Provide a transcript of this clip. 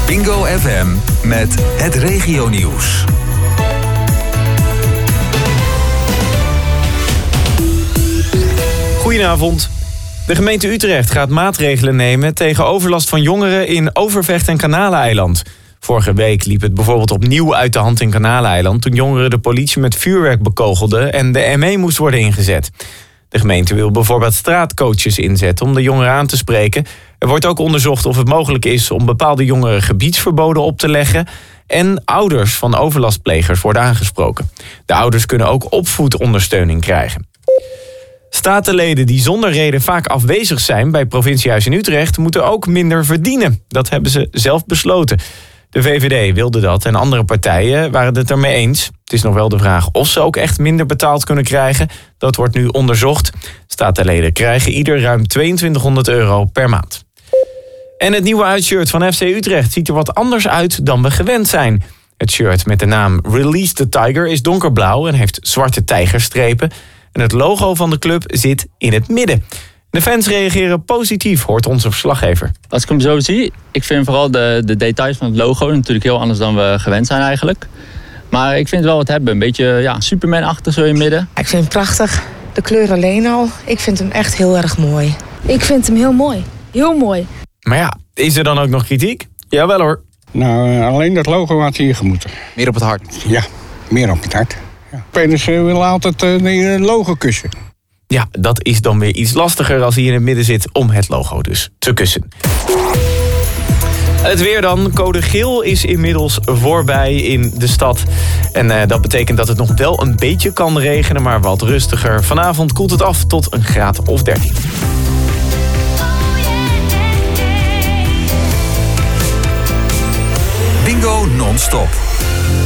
Bingo FM met het regionieuws. Goedenavond. De gemeente Utrecht gaat maatregelen nemen tegen overlast van jongeren in Overvecht en Kanaleneiland. Vorige week liep het bijvoorbeeld opnieuw uit de hand in Kanaleneiland toen jongeren de politie met vuurwerk bekogelden en de ME moest worden ingezet. De gemeente wil bijvoorbeeld straatcoaches inzetten om de jongeren aan te spreken. Er wordt ook onderzocht of het mogelijk is om bepaalde jongeren gebiedsverboden op te leggen. En ouders van overlastplegers worden aangesproken. De ouders kunnen ook opvoedondersteuning krijgen. Statenleden die zonder reden vaak afwezig zijn bij provinciehuis in Utrecht moeten ook minder verdienen. Dat hebben ze zelf besloten. De VVD wilde dat en andere partijen waren het ermee eens. Het is nog wel de vraag of ze ook echt minder betaald kunnen krijgen. Dat wordt nu onderzocht. Statenleden krijgen ieder ruim €2200 per maand. En het nieuwe uitshirt van FC Utrecht ziet er wat anders uit dan we gewend zijn. Het shirt met de naam Release the Tiger is donkerblauw en heeft zwarte tijgerstrepen. En het logo van de club zit in het midden. De fans reageren positief, hoort onze verslaggever. Als ik hem zo zie, ik vind vooral de details van het logo natuurlijk heel anders dan we gewend zijn eigenlijk. Maar ik vind wel wat hebben, een beetje Superman-achtig zo in het midden. Ik vind het prachtig. De kleur alleen al, ik vind hem echt heel erg mooi. Ik vind hem heel mooi. Heel mooi. Maar ja, is er dan ook nog kritiek? Jawel hoor. Nou, alleen dat logo had hier gemoeten. Meer op het hart? Ja, meer op het hart. Ja. Spelers willen altijd een logo kussen. Ja, dat is dan weer iets lastiger als hij in het midden zit om het logo dus te kussen. Het weer dan. Code geel is inmiddels voorbij in de stad. En dat betekent dat het nog wel een beetje kan regenen, maar wat rustiger. Vanavond koelt het af tot een graad of 13. Bingo non-stop.